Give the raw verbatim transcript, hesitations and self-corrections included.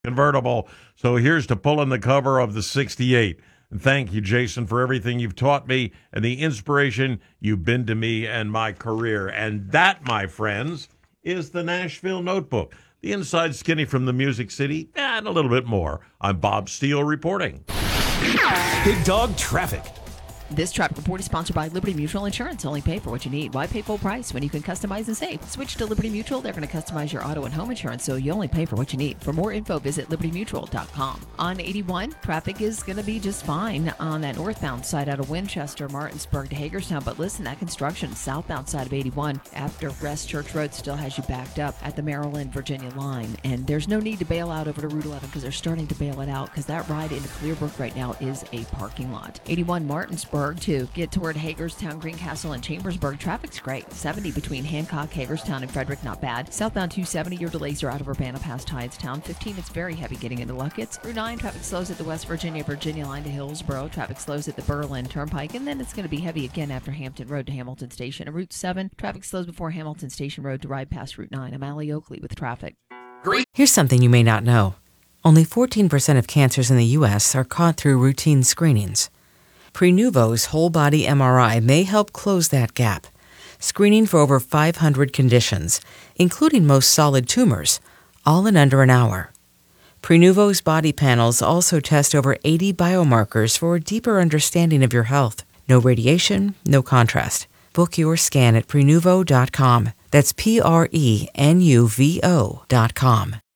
convertible. So here's to pulling the cover of the sixty-eight. And thank you, Jason, for everything you've taught me and the inspiration you've been to me and my career. And that, my friends, is the Nashville Notebook. The inside skinny from the Music City, and a little bit more. I'm Bob Steele reporting. Big Dog Traffic. This traffic report is sponsored by Liberty Mutual Insurance. Only pay for what you need. Why pay full price when you can customize and save? Switch to Liberty Mutual. They're going to customize your auto and home insurance, so you only pay for what you need. For more info, visit liberty mutual dot com. On eighty-one, traffic is going to be just fine on that northbound side out of Winchester, Martinsburg to Hagerstown. But listen, that construction southbound side of eighty-one after Rest Church Road still has you backed up at the Maryland, Virginia line. And there's no need to bail out over to Route eleven because they're starting to bail it out because that ride into Clearbrook right now is a parking lot. eighty-one, Martinsburg to get to toward Hagerstown, Greencastle, and Chambersburg. Traffic's great. seventy between Hancock, Hagerstown, and Frederick, not bad. Southbound two seventy, your delays are out of Urbana past Hydestown. fifteen, it's very heavy getting into Luckett's. Route nine, traffic slows at the West Virginia, Virginia line to Hillsborough. Traffic slows at the Berlin Turnpike, and then it's going to be heavy again after Hampton Road to Hamilton Station. And Route seven, traffic slows before Hamilton Station Road to ride past Route nine. I'm Allie Oakley with traffic. Here's something you may not know. Only fourteen percent of cancers in the U S are caught through routine screenings. Prenuvo's whole-body M R I may help close that gap, screening for over five hundred conditions, including most solid tumors, all in under an hour. Prenuvo's body panels also test over eighty biomarkers for a deeper understanding of your health. No radiation, no contrast. Book your scan at prenuvo dot com. That's P R E N U V O dot com.